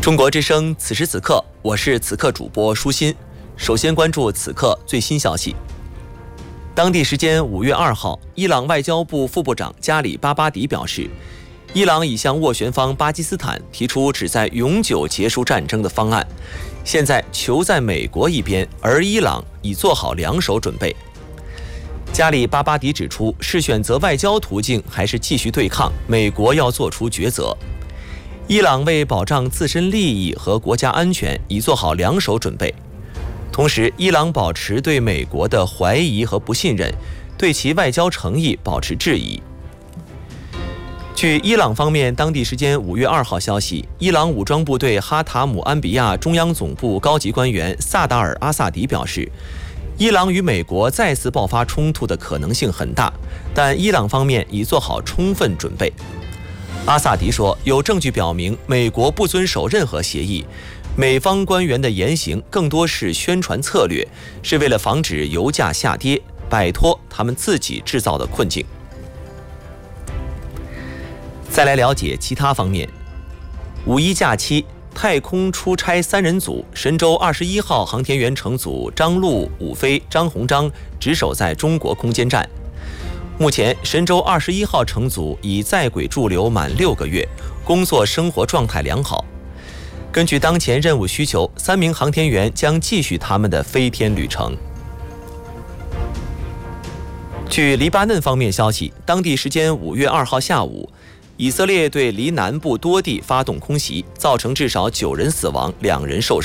中国之声，此时此刻，我是此刻主播舒心。首先关注此刻最新消息。当地时间5月2号，伊朗外交部副部长加里巴巴迪表示，伊朗已向斡旋方巴基斯坦提出旨在永久结束战争的方案，现在球在美国一边，而伊朗已做好两手准备。加里巴巴迪指出，是选择外交途径还是继续对抗，美国要做出抉择。伊朗为保障自身利益和国家安全，已做好两手准备。同时，伊朗保持对美国的怀疑和不信任，对其外交诚意保持质疑。据伊朗方面当地时间5月2号消息，伊朗武装部队哈塔姆安比亚中央总部高级官员萨达尔·阿萨迪表示，伊朗与美国再次爆发冲突的可能性很大，但伊朗方面已做好充分准备。阿萨迪说，有证据表明美国不遵守任何协议，美方官员的言行更多是宣传策略，是为了防止油价下跌，摆脱他们自己制造的困境。再来了解其他方面。五一假期，太空出差3人组神舟21号航天员乘组张陆、武飞、张鸿章值守在中国空间站。目前，神舟21号乘组已在轨驻留满6个月，工作生活状态良好。根据当前任务需求，3名航天员将继续他们的飞天旅程。据黎巴嫩方面消息，当地时间5月2号下午，以色列对黎南部多地发动空袭，造成至少9人死亡，2人受伤。